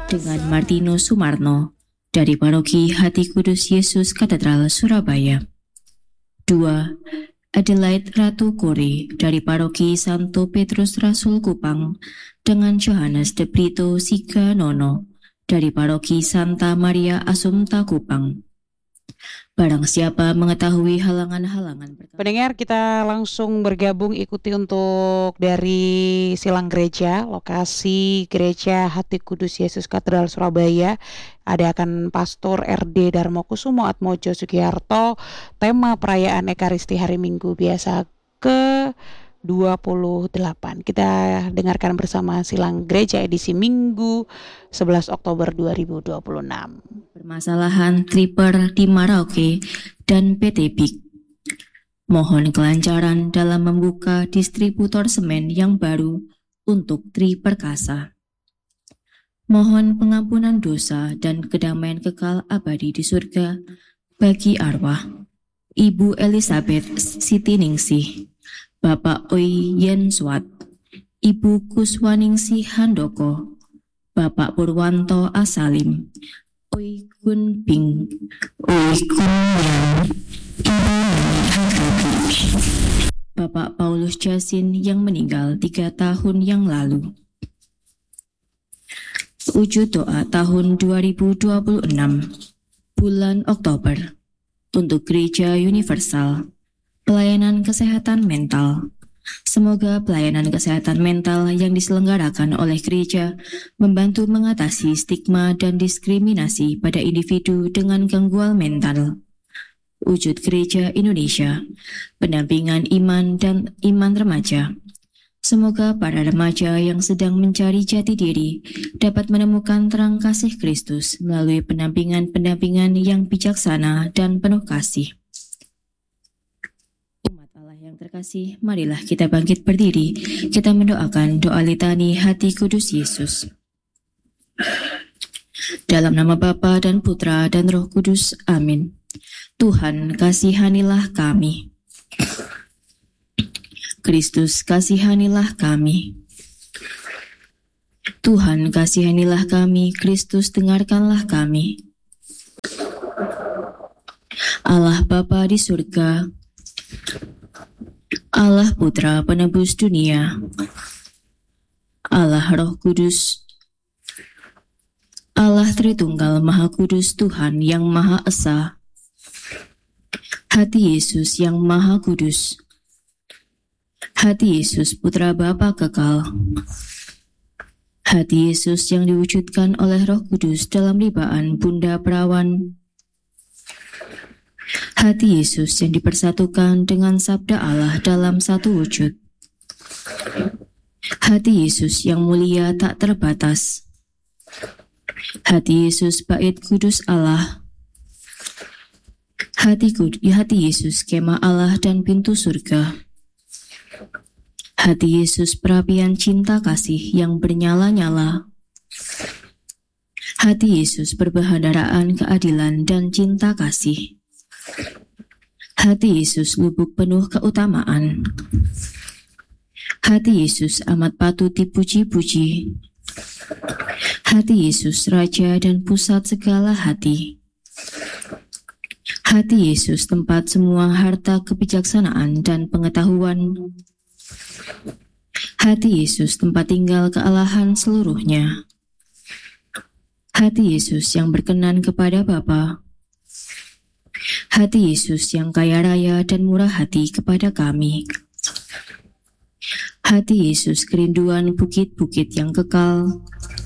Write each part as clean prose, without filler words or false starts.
dengan Martinus Sumarno dari Paroki Hati Kudus Yesus Katedral Surabaya. 2. Adelaide Ratu Kore dari Paroki Santo Petrus Rasul Kupang dengan Johannes de Brito Siga Nono dari Paroki Santa Maria Assumpta Kupang. Barang siapa mengetahui halangan-halangan. Pendengar, kita langsung bergabung ikuti untuk dari Silang Gereja, lokasi Gereja Hati Kudus Yesus Katedral Surabaya. Ada akan Pastor RD Darmokusumo Atmojo Sugiharto. Tema perayaan Ekaristi hari Minggu biasa ke-28. Kita dengarkan bersama Silang Gereja edisi Minggu 11 Oktober 2026. Permasalahan Tripper di Merauke dan PT BIG. Mohon kelancaran dalam membuka distributor semen yang baru untuk Tri Perkasa. Mohon pengampunan dosa dan kedamaian kekal abadi di surga bagi arwah Ibu Elizabeth Siti Ningsih, Bapak Oi Yen Swat, Ibu Kuswaningsih Handoko, Bapak Purwanto Asalim, Oi Kun Bing, Oi Kun Yang, Ibu Hagabi, Bapak Paulus Jasin yang meninggal 3 tahun yang lalu. Wujud doa tahun 2026, bulan Oktober, untuk Gereja Universal, pelayanan kesehatan mental. Semoga pelayanan kesehatan mental yang diselenggarakan oleh gereja membantu mengatasi stigma dan diskriminasi pada individu dengan gangguan mental. Wujud Gereja Indonesia, pendampingan iman dan iman remaja. Semoga para remaja yang sedang mencari jati diri dapat menemukan terang kasih Kristus melalui pendampingan yang bijaksana dan penuh kasih. Yang terkasih, marilah kita bangkit berdiri, kita mendoakan doa litani Hati Kudus Yesus. Dalam nama Bapa dan Putra dan Roh Kudus, amin. Tuhan, kasihanilah kami. Kristus, kasihanilah kami. Tuhan, kasihanilah kami. Kristus, dengarkanlah kami. Allah Bapa di surga, Allah Putra penebus dunia, Allah Roh Kudus, Allah Tritunggal Maha Kudus Tuhan yang Maha Esa, Hati Yesus yang Maha Kudus, Hati Yesus Putra Bapa Kekal, Hati Yesus yang diwujudkan oleh Roh Kudus dalam libaan Bunda Perawan, Hati Yesus yang dipersatukan dengan Sabda Allah dalam satu wujud. Hati Yesus yang mulia tak terbatas. Hati Yesus bait kudus Allah. Hati Yesus kemah Allah dan pintu surga. Hati Yesus perapian cinta kasih yang bernyala-nyala. Hati Yesus perbendaharaan keadilan dan cinta kasih. Hati Yesus lubuk penuh keutamaan. Hati Yesus amat patut dipuji-puji. Hati Yesus Raja dan pusat segala hati. Hati Yesus tempat semua harta kebijaksanaan dan pengetahuan. Hati Yesus tempat tinggal kealahan seluruhnya. Hati Yesus yang berkenan kepada Bapa. Hati Yesus yang kaya raya dan murah hati kepada kami. Hati Yesus kerinduan bukit-bukit yang kekal.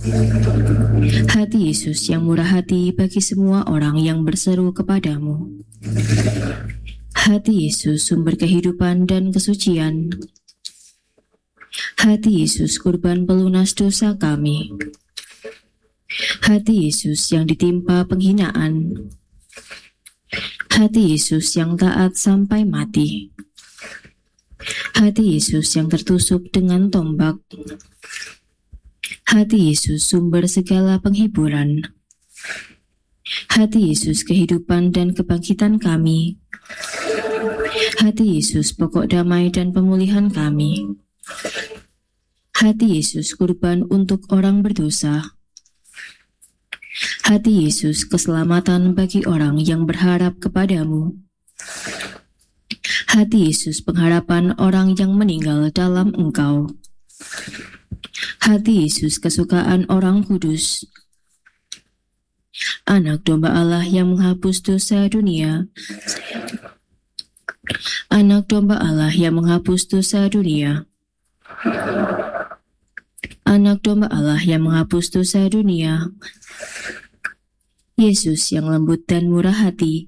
Hati Yesus yang murah hati bagi semua orang yang berseru kepadamu. Hati Yesus sumber kehidupan dan kesucian. Hati Yesus kurban pelunas dosa kami. Hati Yesus yang ditimpa penghinaan. Hati Yesus yang taat sampai mati. Hati Yesus yang tertusuk dengan tombak. Hati Yesus sumber segala penghiburan. Hati Yesus kehidupan dan kebangkitan kami. Hati Yesus pokok damai dan pemulihan kami. Hati Yesus kurban untuk orang berdosa. Hati Yesus, keselamatan bagi orang yang berharap kepadamu. Hati Yesus, pengharapan orang yang meninggal dalam Engkau. Hati Yesus, kesukaan orang kudus. Anak domba Allah yang menghapus dosa dunia. Anak domba Allah yang menghapus dosa dunia. Anak domba Allah yang menghapus dosa dunia. Yesus yang lembut dan murah hati,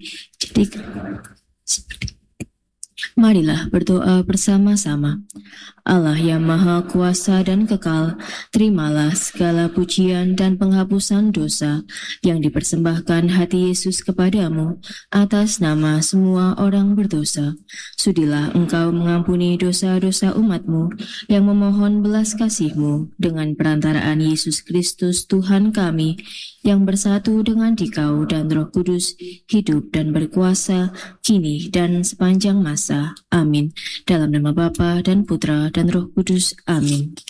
marilah berdoa bersama-sama. Allah yang maha kuasa dan kekal, terimalah segala pujian dan penghapusan dosa yang dipersembahkan hati Yesus kepadamu atas nama semua orang berdosa. Sudilah engkau mengampuni dosa-dosa umatmu yang memohon belas kasih-Mu dengan perantaraan Yesus Kristus Tuhan kami, yang bersatu dengan Dikau dan Roh Kudus, hidup dan berkuasa kini dan sepanjang masa. Amin. Dalam nama Bapa dan Putra dan Roh Kudus. Amin.